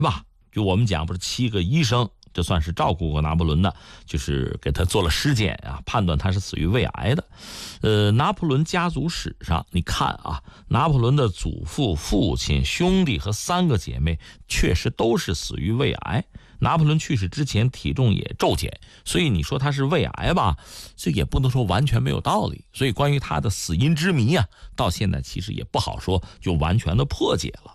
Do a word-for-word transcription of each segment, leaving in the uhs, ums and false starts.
吧？就我们讲不是七个医生，这算是照顾过拿破仑的，就是给他做了尸检啊，判断他是死于胃癌的。呃，拿破仑家族史上，你看啊，拿破仑的祖父、父亲、兄弟和三个姐妹确实都是死于胃癌。拿破仑去世之前体重也骤减，所以你说他是胃癌吧，这也不能说完全没有道理。所以关于他的死因之谜啊，到现在其实也不好说就完全的破解了。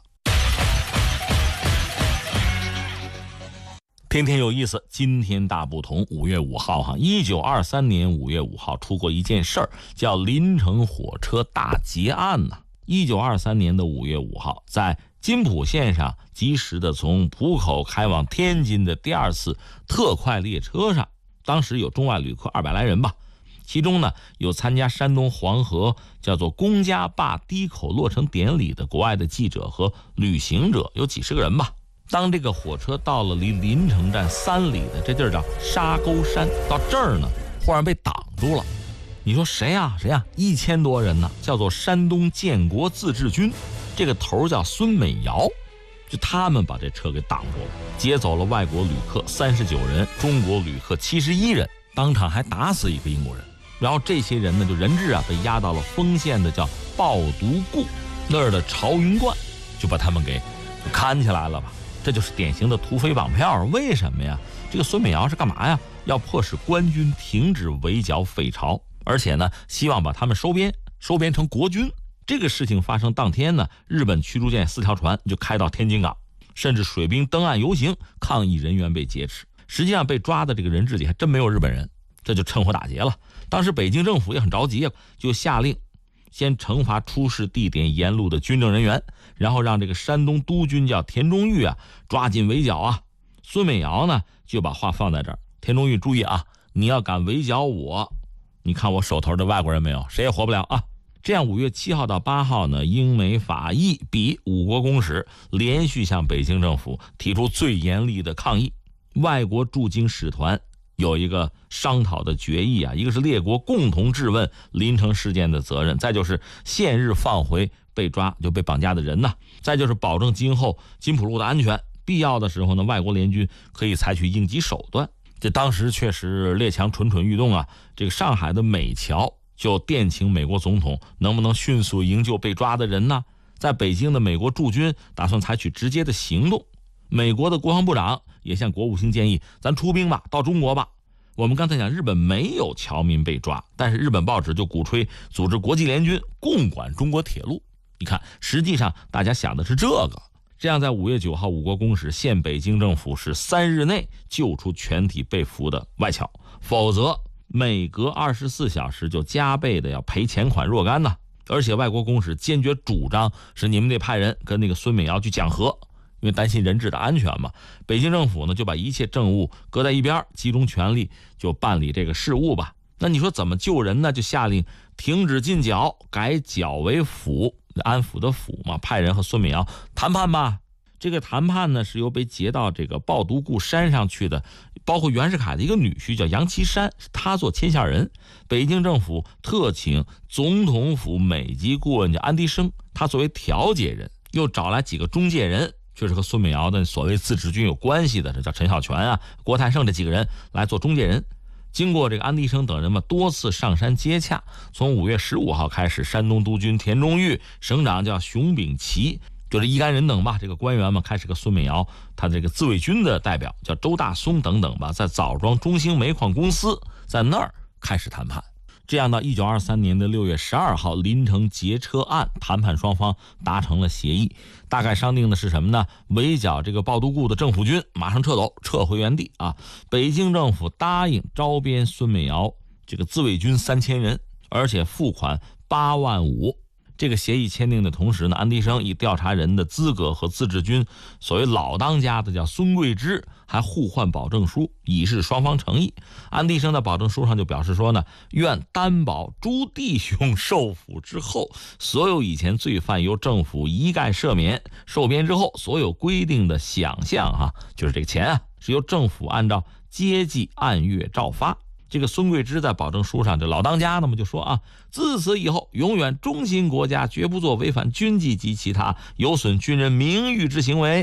天天有意思，今天大不同。五月五号哈，一九二三年五月五号出过一件事儿，叫临城火车大劫案呐。一九二三年的五月五号，在津浦线上及时的从浦口开往天津的第二次特快列车上，当时有中外旅客二百来人吧，其中呢有参加山东黄河叫做公家坝堤口落成典礼的国外的记者和旅行者，有几十个人吧。当这个火车到了离临城站三里的这地儿叫沙沟山，到这儿呢忽然被挡住了。你说谁呀谁呀？一千多人呢，叫做山东建国自治军，这个头叫孙美瑶，就他们把这车给挡住了，劫走了外国旅客三十九人，中国旅客七十一人，当场还打死一个英国人。然后这些人呢就人质啊被押到了丰县的叫抱犊固那儿的朝云观，就把他们给看起来了吧。这就是典型的土匪绑票。为什么呀？这个孙美瑶是干嘛呀？要迫使官军停止围剿匪巢，而且呢希望把他们收编收编成国军。这个事情发生当天呢，日本驱逐舰四条船就开到天津港，甚至水兵登岸游行，抗议人员被劫持。实际上被抓的这个人质里还真没有日本人，这就趁火打劫了。当时北京政府也很着急啊，就下令先惩罚出事地点沿路的军政人员，然后让这个山东督军叫田中玉啊抓紧围剿啊。孙美瑶呢就把话放在这儿，田中玉注意啊，你要敢围剿我，你看我手头的外国人没有，谁也活不了啊。这样五月七号到八号呢，英美法意比五国公使连续向北京政府提出最严厉的抗议。外国驻京使团有一个商讨的决议啊，一个是列国共同质问临城事件的责任，再就是限日放回被抓就被绑架的人呐，再就是保证今后津浦路的安全，必要的时候呢，外国联军可以采取应急手段。这当时确实列强蠢蠢欲动啊，这个上海的美侨就电请美国总统能不能迅速营救被抓的人呢？在北京的美国驻军打算采取直接的行动，美国的国防部长也向国务卿建议，咱出兵吧，到中国吧。我们刚才讲日本没有侨民被抓，但是日本报纸就鼓吹组织国际联军共管中国铁路。你看实际上大家想的是这个。这样在五月九号五国公使限北京政府是三日内救出全体被俘的外侨，否则每隔二十四小时就加倍的要赔钱款若干呢。而且外国公使坚决主张是你们得派人跟那个孙美瑶去讲和，因为担心人质的安全嘛。北京政府呢就把一切政务搁在一边，集中权力就办理这个事务吧。那你说怎么救人呢？就下令停止进剿，改剿为抚，安抚的抚嘛，派人和孙美瑶谈判吧。这个谈判呢是由被劫到这个抱犊固山上去的，包括袁世凯的一个女婿叫杨岐山，是他做牵线人。北京政府特请总统府美籍顾问叫安迪生，他作为调解人，又找来几个中介人，就是和孙美瑶的所谓自治军有关系的，这叫陈小泉啊、郭泰胜这几个人来做中介人。经过这个安迪生等人们多次上山接洽，从五月十五号开始，山东督军田中玉、省长叫熊秉琦，就是一干人等吧，这个官员们开始跟孙美瑶他这个自卫军的代表叫周大松等等吧，在枣庄中兴煤矿公司在那儿开始谈判。这样到一九二三年的六月十二号，临城劫车案谈判双方达成了协议，大概商定的是什么呢？围剿这个抱犊固的政府军马上撤走，撤回原地啊。北京政府答应招编孙美瑶这个自卫军三千人，而且付款八万五。这个协议签订的同时呢，安迪生以调查人的资格和自治军所谓老当家的叫孙桂芝还互换保证书，以示双方诚意。安迪生在保证书上就表示说呢，愿担保诸弟兄受俘之后，所有以前罪犯由政府一概赦免，受编之后所有规定的饷项哈、啊，就是这个钱啊，是由政府按照阶级按月照发。这个孙桂芝在保证书上，这老当家那么就说啊，自此以后永远忠心国家，绝不做违反军纪及其他有损军人名誉之行为。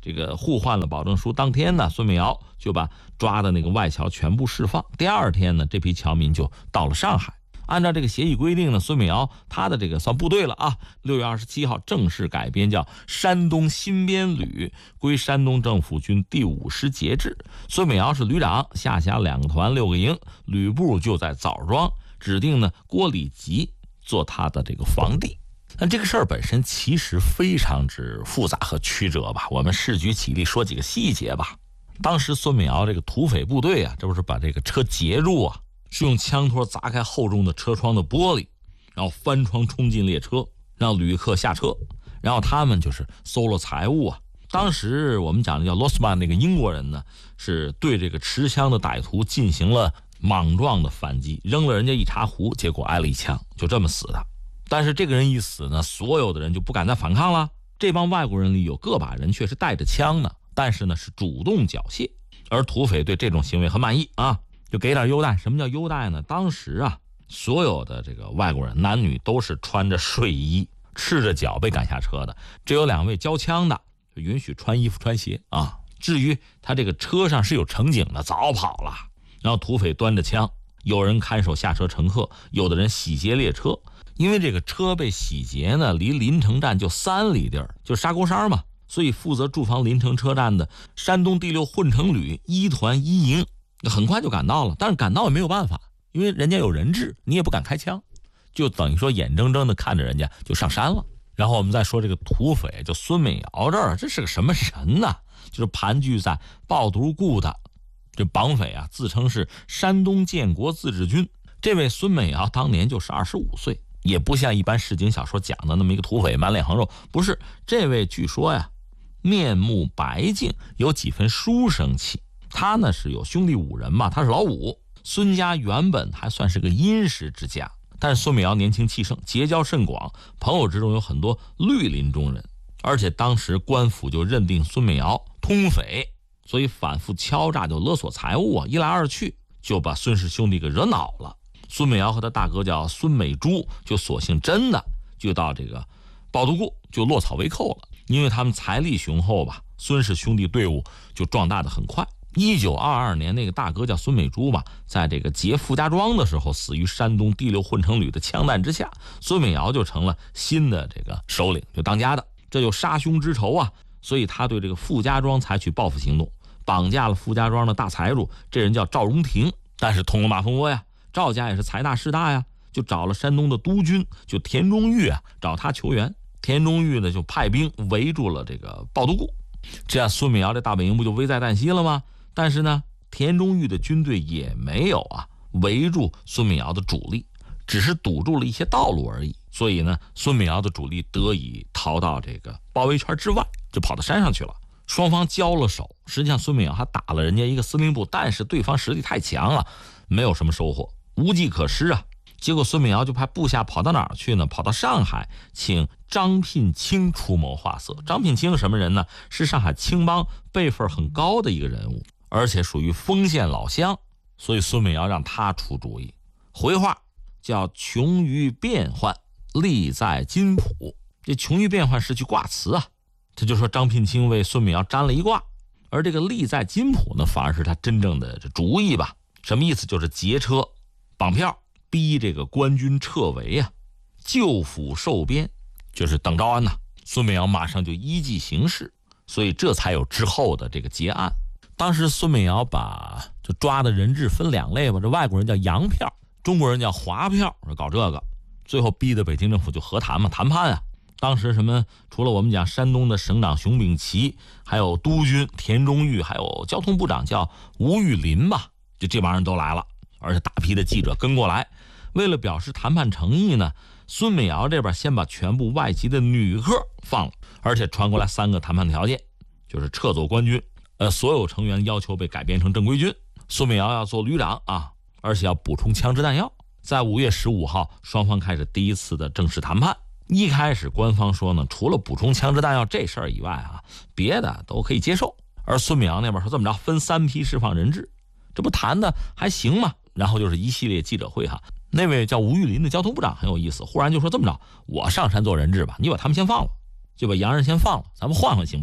这个互换了保证书当天呢，孙美瑶就把抓的那个外侨全部释放。第二天呢，这批侨民就到了上海。按照这个协议规定呢，孙美瑶她的这个算部队了啊，六月二十七号正式改编，叫山东新编旅，归山东政府军第五师节制。孙美瑶是旅长，下辖两个团六个营，旅部就在枣庄，指定呢郭礼吉做他的这个防地。但这个事儿本身其实非常之复杂和曲折吧，我们试举起例说几个细节吧。当时孙美瑶这个土匪部队啊，这不是把这个车截住啊，是用枪托砸开厚重的车窗的玻璃，然后翻窗冲进列车，让旅客下车，然后他们就是搜了财物啊。当时我们讲的叫罗斯曼那个英国人呢，是对这个持枪的歹徒进行了莽撞的反击，扔了人家一茶壶，结果挨了一枪，就这么死的。但是这个人一死呢，所有的人就不敢再反抗了。这帮外国人里有个把人却是带着枪呢，但是呢是主动缴械，而土匪对这种行为很满意啊，就给点优待。什么叫优待呢？当时啊，所有的这个外国人男女都是穿着睡衣，赤着脚被赶下车的。只有两位交枪的就允许穿衣服穿鞋啊。至于他这个车上是有乘警的，早跑了。然后土匪端着枪，有人看守下车乘客，有的人洗劫列车。因为这个车被洗劫呢，离临城站就三里地儿，就沙沟山嘛，所以负责驻防临城车站的山东第六混成旅一团一营很快就赶到了。但是赶到也没有办法，因为人家有人质，你也不敢开枪，就等于说眼睁睁的看着人家就上山了。然后我们再说这个土匪，就孙美瑶这儿，这是个什么人呢？就是盘踞在抱犊固的这绑匪啊，自称是山东建国自治军。这位孙美瑶当年就是二十五岁。也不像一般市井小说讲的那么一个土匪满脸横肉，不是，这位据说呀面目白净，有几分书生气。他呢是有兄弟五人嘛，他是老五。孙家原本还算是个殷实之家，但是孙美瑶年轻气盛，结交甚广，朋友之中有很多绿林中人，而且当时官府就认定孙美瑶通匪，所以反复敲诈就勒索财物啊，一来二去就把孙氏兄弟给惹恼了。孙美瑶和他大哥叫孙美珠，就索性真的就到这个抱犊固就落草为寇了。因为他们财力雄厚吧，孙氏兄弟队伍就壮大的很快。一九二二年，那个大哥叫孙美珠吧，在这个劫傅家庄的时候死于山东第六混成旅的枪弹之下，孙美瑶就成了新的这个首领，就当家的，这就杀兄之仇啊。所以他对这个傅家庄采取报复行动，绑架了傅家庄的大财主，这人叫赵荣廷，但是通了马蜂窝呀。赵家也是财大势大呀，就找了山东的督军，就田中玉啊，找他求援。田中玉呢就派兵围住了这个抱犊固，这样孙美瑶这大本营不就危在旦夕了吗？但是呢，田中玉的军队也没有啊围住孙美瑶的主力，只是堵住了一些道路而已。所以呢，孙美瑶的主力得以逃到这个包围圈之外，就跑到山上去了。双方交了手，实际上孙美瑶还打了人家一个司令部，但是对方实力太强了，没有什么收获，无计可施啊。结果孙美瑶就派部下跑到哪儿去呢？跑到上海，请张聘清出谋划策。张聘清什么人呢？是上海青帮辈分很高的一个人物，而且属于丰县老乡，所以孙美瑶让他出主意。回话叫穷于变幻，利在金谱。这穷于变幻是句卦辞啊，他就说张聘清为孙美瑶占了一卦，而这个利在金谱呢，反而是他真正的这主意吧。什么意思？就是劫车绑票，逼这个官军撤围啊，救府受边，就是等招安呐。孙美瑶马上就依计行事，所以这才有之后的这个结案。当时孙美瑶把就抓的人质分两类吧，这外国人叫洋票，中国人叫华票，搞这个，最后逼得北京政府就和谈嘛，谈判啊。当时什么除了我们讲山东的省长熊丙奇，还有督军田中玉，还有交通部长叫吴玉林吧，就这帮人都来了，而且大批的记者跟过来。为了表示谈判诚意呢，孙美瑶这边先把全部外籍的女客放了，而且传过来三个谈判条件，就是撤走官军，呃，所有成员要求被改编成正规军，孙美瑶要做旅长啊，而且要补充枪支弹药。在五月十五号，双方开始第一次的正式谈判。一开始官方说呢，除了补充枪支弹药这事儿以外啊，别的都可以接受。而孙美瑶那边说这么着，分三批释放人质，这不谈的还行吗？然后就是一系列记者会哈。那位叫吴玉林的交通部长很有意思，忽然就说这么着，我上山做人质吧，你把他们先放了，就把洋人先放了，咱们换换行不行？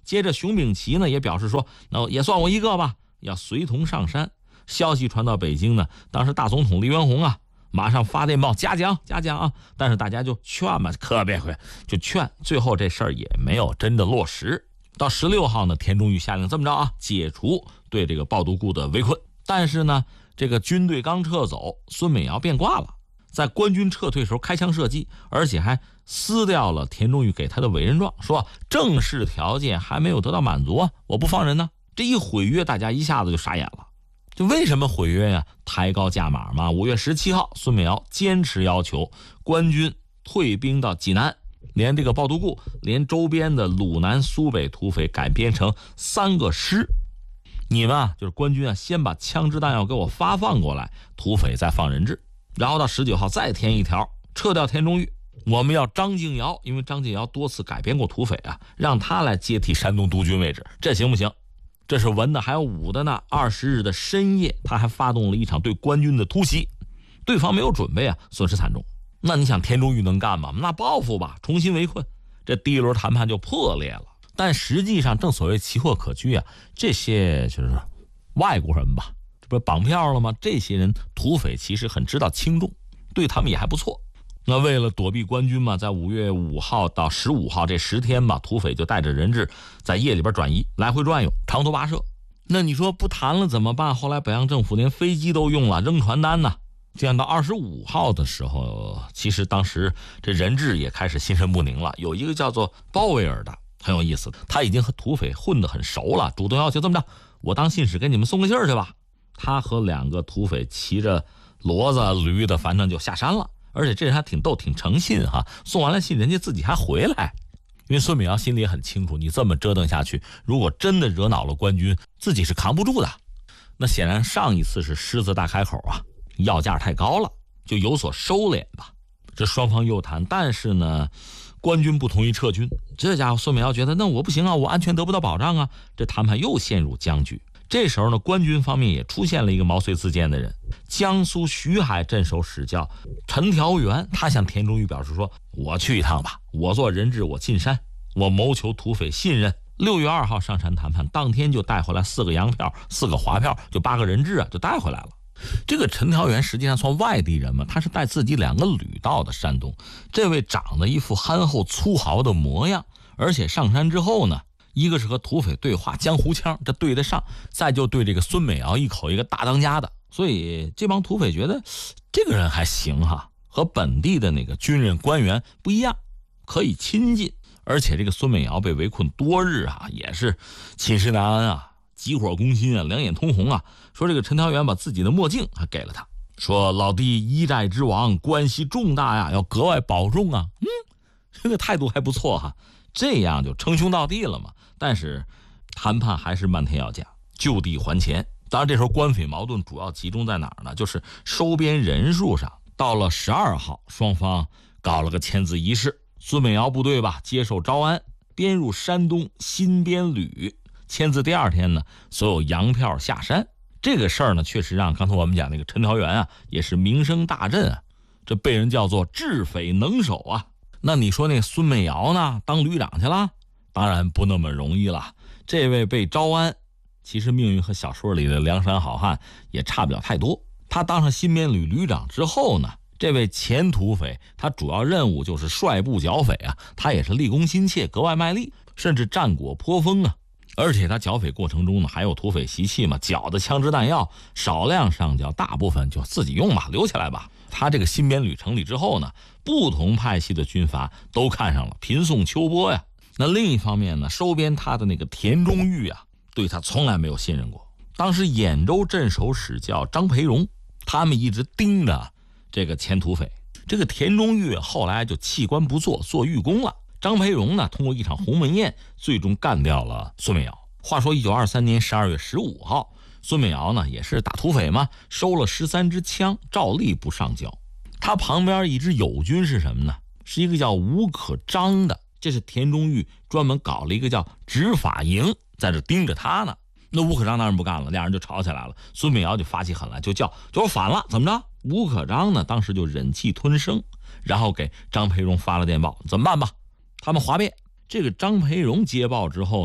接着熊丙奇呢也表示说，那也算我一个吧，要随同上山。消息传到北京呢，当时大总统黎元洪啊马上发电报嘉奖嘉奖啊，但是大家就劝嘛，可别可就劝，最后这事儿也没有真的落实。到十六号呢，田中玉下令这么着啊，解除对这个抱独固的围困。但是呢，这个军队刚撤走，孙美瑶变卦了，在官军撤退时候开枪射击，而且还撕掉了田中玉给他的委任状，说正式条件还没有得到满足啊，我不放人呢。这一毁约，大家一下子就傻眼了。就为什么毁约呀？抬高价码嘛。五月十七号，孙美瑶坚持要求官军退兵到济南，连这个抱独固，连周边的鲁南苏北土匪改编成三个师。你们啊，就是官军啊，先把枪支弹药给我发放过来，土匪再放人质。然后到十九号再添一条，撤掉田中玉，我们要张敬尧，因为张敬尧多次改编过土匪啊，让他来接替山东督军位置，这行不行？这是文的，还有武的呢。二十日的深夜，他还发动了一场对官军的突袭，对方没有准备啊，损失惨重。那你想田中玉能干吗？那报复吧，重新围困。这第一轮谈判就破裂了。但实际上，正所谓奇货可居啊，这些就是外国人吧，这不是绑票了吗？这些人土匪其实很知道轻重，对他们也还不错。那为了躲避官军嘛，在五月五号到十五号这十天吧，土匪就带着人质在夜里边转移，来回转悠，长途跋涉。那你说不谈了怎么办？后来北洋政府连飞机都用了，扔传单呢。这样到二十五号的时候，其实当时这人质也开始心神不宁了。有一个叫做鲍威尔的很有意思，他已经和土匪混得很熟了，主动要求这么着，我当信使给你们送个信儿去吧。他和两个土匪骑着骡子驴的，反正就下山了。而且这人还挺逗，挺诚信哈。送完了信，人家自己还回来。因为孙美瑶心里也很清楚，你这么折腾下去，如果真的惹恼了官军，自己是扛不住的。那显然上一次是狮子大开口啊，要价太高了，就有所收敛吧。这双方又谈，但是呢，官军不同意撤军。这家伙孙美瑶觉得，那我不行啊，我安全得不到保障啊。这谈判又陷入僵局。这时候呢，官军方面也出现了一个毛遂自荐的人，江苏徐海镇守使叫陈调元，他向田中玉表示说，我去一趟吧，我做人质，我进山，我谋求土匪信任。六月二号上山谈判，当天就带回来四个洋票，四个华票，就八个人质啊，就带回来了。这个陈调元实际上算外地人嘛，他是带自己两个旅到的山东。这位长得一副憨厚粗豪的模样，而且上山之后呢，一个是和土匪对话，江湖腔这对得上，再就对这个孙美瑶一口一个大当家的，所以这帮土匪觉得这个人还行哈，和本地的那个军人官员不一样，可以亲近。而且这个孙美瑶被围困多日啊，也是寝食难安啊，急火攻心啊，两眼通红啊。说这个陈调元把自己的墨镜还给了他，说老弟一寨之王，关系重大呀，要格外保重啊。嗯，这个态度还不错哈，这样就称兄道弟了嘛。但是谈判还是漫天要价，就地还钱。当然这时候官匪矛盾主要集中在哪儿呢？就是收编人数上。到了十二号，双方搞了个签字仪式，孙美瑶部队吧接受招安，编入山东新编旅。签字第二天呢，所有洋票下山。这个事儿呢，确实让刚才我们讲那个陈调元啊，也是名声大振啊，这被人叫做治匪能手啊。那你说那个孙美瑶呢，当旅长去了？当然不那么容易了。这位被招安，其实命运和小说里的梁山好汉也差不了太多。他当上新编旅旅长之后呢，这位前土匪他主要任务就是率部剿匪啊，他也是立功心切，格外卖力，甚至战果颇丰啊。而且他剿匪过程中呢，还有土匪习气嘛，缴的枪支弹药少量上缴，大部分就自己用吧，留起来吧。他这个新编旅成立之后呢，不同派系的军阀都看上了，频送秋波呀。那另一方面呢，收编他的那个田中玉啊，对他从来没有信任过。当时兖州镇守使叫张培荣，他们一直盯着这个前土匪。这个田中玉后来就弃官不做，做狱工了。张培荣呢，通过一场鸿门宴，最终干掉了孙美瑶。话说一九二三年十二月十五号，孙美瑶呢也是打土匪嘛，收了十三支枪，照例不上交。他旁边一支友军是什么呢？是一个叫吴可章的，这是田中玉专门搞了一个叫执法营，在这盯着他呢。那吴可章当然不干了，两人就吵起来了。孙美瑶就发起狠来，就叫就说反了，怎么着？吴可章呢，当时就忍气吞声，然后给张培荣发了电报，怎么办吧？他们哗变。这个张培荣接报之后呢，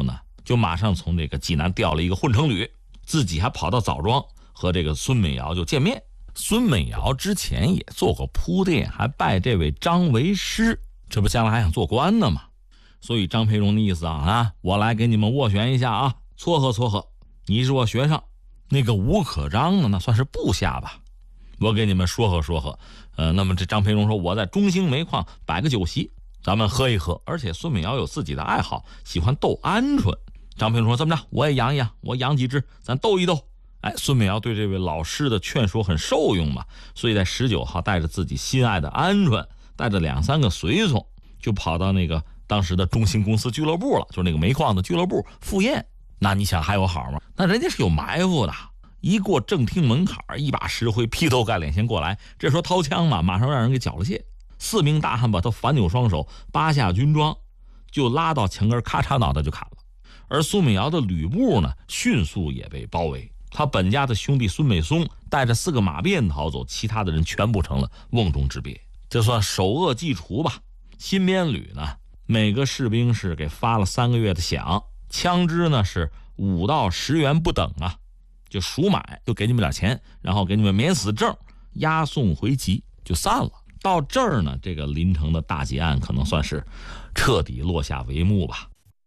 就马上从这个济南调了一个混成旅，自己还跑到枣庄和这个孙美瑶就见面。孙美瑶之前也做过铺垫，还拜这位张为师，这不将来还想做官呢吗？所以张培荣的意思啊啊，我来给你们斡旋一下啊，撮合撮合。你是我学生，那个吴可章呢，那算是部下吧，我给你们说和说和。呃，那么这张培荣说，我在中兴煤矿摆个酒席，咱们喝一喝。而且孙美瑶有自己的爱好，喜欢斗鹌鹑。张培荣说，这么着，我也养一养，我养几只，咱斗一斗。哎，孙美瑶对这位老师的劝说很受用嘛，所以在十九号带着自己心爱的鹌鹑，带着两三个随从，就跑到那个当时的中兴公司俱乐部了，就是那个煤矿的俱乐部赴宴。那你想还有好吗？那人家是有埋伏的，一过正厅门槛，一把石灰劈头盖脸先过来，这时候掏枪嘛，马上让人给缴了械。四名大汉把他反扭双手，扒下军装，就拉到墙根，咔嚓脑袋就砍了。而孙美瑶的吕布呢，迅速也被包围。他本家的兄弟孙美松带着四个马便逃走，其他的人全部成了瓮中之鳖，这算首恶既除吧。新编旅呢，每个士兵是给发了三个月的饷，枪支呢是五到十元不等啊，就赎买，就给你们点钱，然后给你们免死证，押送回籍，就散了。到这儿呢，这个临城的大劫案可能算是彻底落下帷幕吧。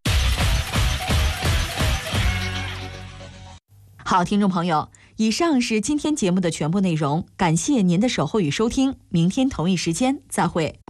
好，听众朋友，以上是今天节目的全部内容，感谢您的守候与收听，明天同一时间再会。